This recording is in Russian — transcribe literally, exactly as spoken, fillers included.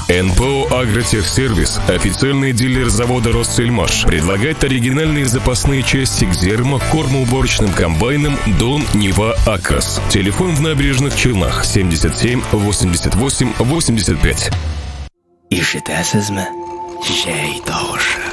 эн пэ о «Агротехсервис», официальный дилер завода «Россельмаш», предлагает оригинальные запасные части к зерно, кормоуборочным комбайнам «Дон», «Нива», «Акрос». Телефон в Набережных Челнах семьдесят семь восемьдесят восемь восемьдесят пять. Ишетәсезме? Җәй тавышы.